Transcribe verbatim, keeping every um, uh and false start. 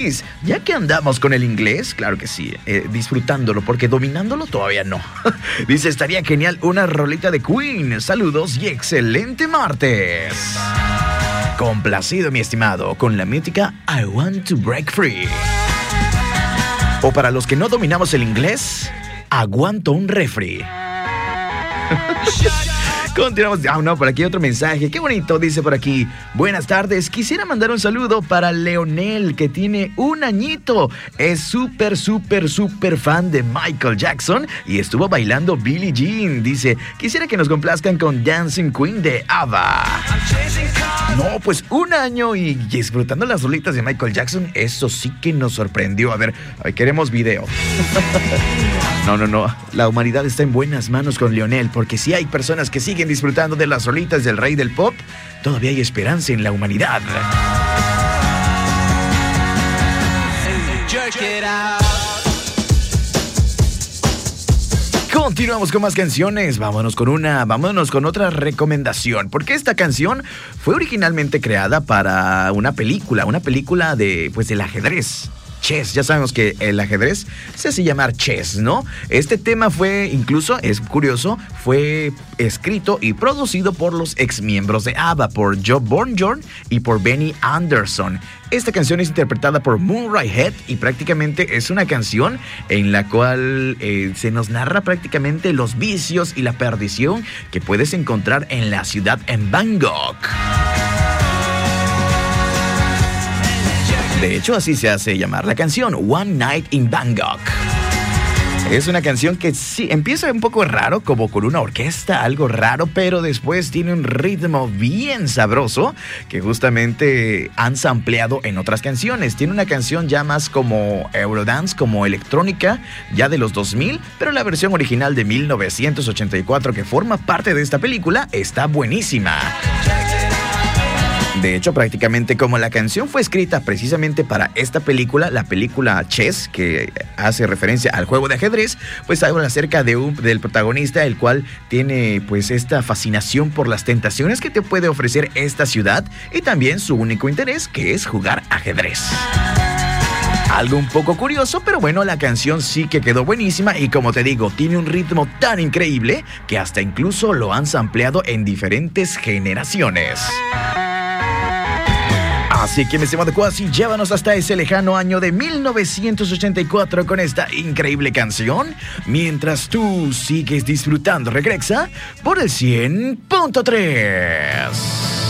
Ya que andamos con el inglés, claro que sí, eh, disfrutándolo, porque dominándolo todavía no. Dice, estaría genial una rolita de Queen. Saludos y excelente martes. Complacido, mi estimado, con la mítica I Want to Break Free. O para los que no dominamos el inglés, aguanto un refri. Continuamos. Ah, no, por aquí otro mensaje. Qué bonito, dice por aquí. Buenas tardes. Quisiera mandar un saludo para Leonel, que tiene un añito. Es súper, súper, súper fan de Michael Jackson y estuvo bailando Billie Jean. Dice, quisiera que nos complazcan con Dancing Queen de ABBA. No, pues un año y disfrutando las rolitas de Michael Jackson. Eso sí que nos sorprendió. A ver, a ver, queremos video. No, no, no. La humanidad está en buenas manos con Leonel, porque si hay personas que siguen disfrutando de las rolitas del rey del pop, todavía hay esperanza en la humanidad. Continuamos con más canciones. Vámonos con una, vámonos con otra recomendación, porque esta canción fue originalmente creada para una película, una película de, pues, del ajedrez. Chess, ya sabemos que el ajedrez se hace llamar chess, ¿no? Este tema fue, incluso, es curioso, fue escrito y producido por los exmiembros de ABBA, por Joe Bjorn y por Benny Andersson. Esta canción es interpretada por Murray Head y prácticamente es una canción en la cual eh, se nos narra prácticamente los vicios y la perdición que puedes encontrar en la ciudad en Bangkok. De hecho, así se hace llamar la canción, One Night in Bangkok. Es una canción que sí, empieza un poco raro, como con una orquesta, algo raro, pero después tiene un ritmo bien sabroso que justamente han sampleado en otras canciones. Tiene una canción ya más como Eurodance, como electrónica, ya de los dos mil, pero la versión original de mil novecientos ochenta y cuatro que forma parte de esta película está buenísima. De hecho, prácticamente como la canción fue escrita precisamente para esta película, la película Chess, que hace referencia al juego de ajedrez, pues habla acerca de un, del protagonista, el cual tiene pues esta fascinación por las tentaciones que te puede ofrecer esta ciudad y también su único interés, que es jugar ajedrez. Algo un poco curioso, pero bueno, la canción sí que quedó buenísima y como te digo, tiene un ritmo tan increíble que hasta incluso lo han sampleado en diferentes generaciones. Así que, mi estimado Cuasi, llévanos hasta ese lejano año de mil novecientos ochenta y cuatro con esta increíble canción, mientras tú sigues disfrutando Regresa por el cien punto tres.